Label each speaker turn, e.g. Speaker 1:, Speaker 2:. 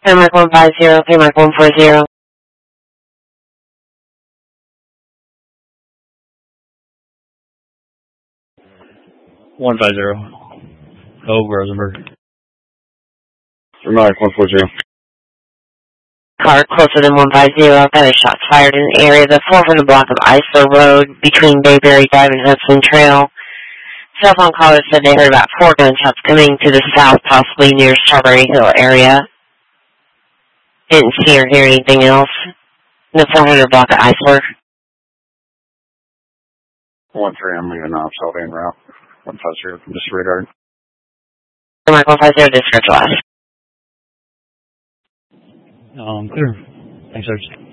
Speaker 1: Mark 150, Mark 140.
Speaker 2: 150. Oh, Rosenberg.
Speaker 3: Mark 140.
Speaker 1: Car closer than 150. Got a shots fired in the area. The 400 block of Isler Road between Bayberry Drive and Hudson Trail. Cell phone caller said they heard about 4 gunshots coming to the south, possibly near Strawberry Hill area. Didn't see or hear anything else. The 400 block of Isler.
Speaker 3: 1-3, I'm leaving off Salvador route. 150 from disregard.
Speaker 1: Mark 150, disregard last.
Speaker 2: Clear. Thanks, sir.